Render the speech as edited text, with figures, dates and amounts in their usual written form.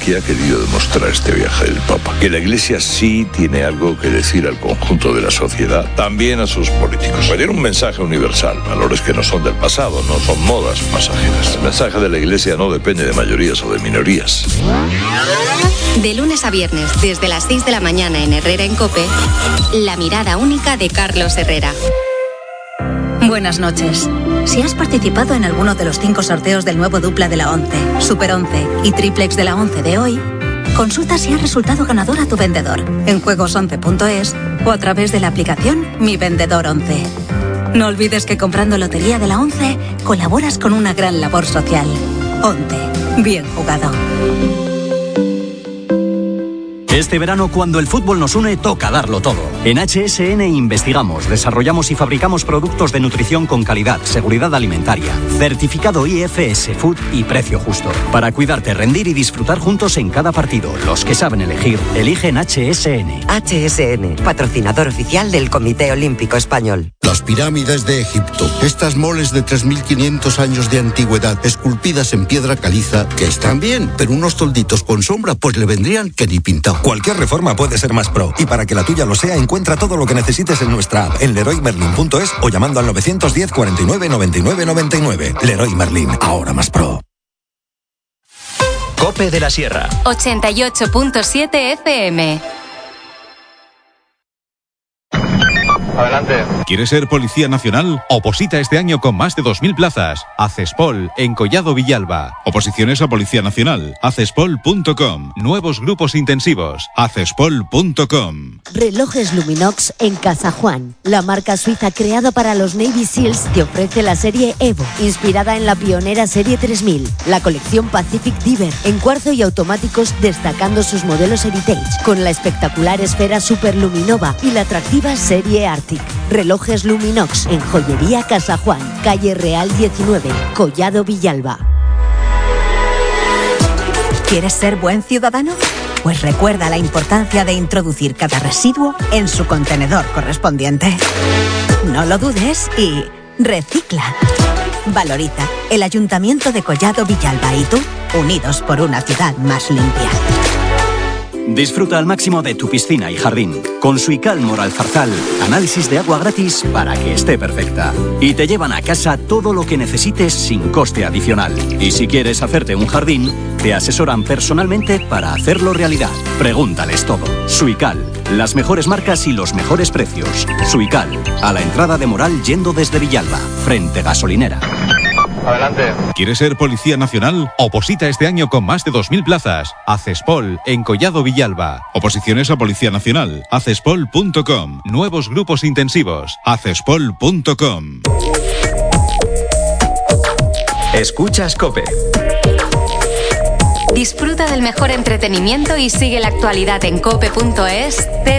¿Qué ha querido demostrar este viaje del Papa? Que la Iglesia sí tiene algo que decir al conjunto de la sociedad, también a sus políticos. Tiene un mensaje universal, valores que no son del pasado, no son modas pasajeras. El mensaje de la Iglesia no depende de mayorías o de minorías. De lunes a viernes, desde las 6 de la mañana en Herrera en COPE, la mirada única de Carlos Herrera. Buenas noches. Si has participado en alguno de los 5 sorteos del nuevo dupla de la 11, Super 11 y Triplex de la 11 de hoy, consulta si has resultado ganador a tu vendedor en juegos11.es o a través de la aplicación Mi Vendedor 11. No olvides que comprando Lotería de la 11 colaboras con una gran labor social. 11. Bien jugado. Este verano, cuando el fútbol nos une, toca darlo todo. En HSN investigamos, desarrollamos y fabricamos productos de nutrición con calidad, seguridad alimentaria, certificado IFS Food y precio justo. Para cuidarte, rendir y disfrutar juntos en cada partido. Los que saben elegir, eligen HSN. HSN, patrocinador oficial del Comité Olímpico Español. Las pirámides de Egipto. Estas moles de 3.500 años de antigüedad, esculpidas en piedra caliza, que están bien, pero unos tolditos con sombra pues le vendrían que ni pintado. Cualquier reforma puede ser más pro, y para que la tuya lo sea, encuentra todo lo que necesites en nuestra app, en leroymerlin.es o llamando al 910 49 99 99. Leroy Merlin, ahora más pro. COPE de la Sierra. 88.7 FM. Adelante. ¿Quieres ser Policía Nacional? Oposita este año con más de 2.000 plazas. Acespol, en Collado Villalba. Oposiciones a Policía Nacional. Acespol.com. Nuevos grupos intensivos. Acespol.com. Relojes Luminox en Casa Juan. La marca suiza creada para los Navy Seals te ofrece la serie Evo, inspirada en la pionera serie 3000. La colección Pacific Diver, en cuarzo y automáticos, destacando sus modelos Heritage, con la espectacular esfera Super Luminova y la atractiva serie Arctic. Relojes Luminox en Joyería Casa Juan, calle Real 19, Collado Villalba. ¿Quieres ser buen ciudadano? Pues recuerda la importancia de introducir cada residuo en su contenedor correspondiente. No lo dudes y recicla. Valoriza. El Ayuntamiento de Collado Villalba y tú, unidos por una ciudad más limpia. Disfruta al máximo de tu piscina y jardín. Con Suical Moralzarzal, análisis de agua gratis para que esté perfecta. Y te llevan a casa todo lo que necesites sin coste adicional. Y si quieres hacerte un jardín, te asesoran personalmente para hacerlo realidad. Pregúntales todo. Suical, las mejores marcas y los mejores precios. Suical, a la entrada de Moral yendo desde Villalba, frente gasolinera. Adelante. ¿Quieres ser Policía Nacional? Oposita este año con más de 2.000 plazas. Acespol, en Collado Villalba. Oposiciones a Policía Nacional. Acespol.com. Nuevos grupos intensivos. Acespol.com. Escuchas COPE. Disfruta del mejor entretenimiento y sigue la actualidad en cope.es.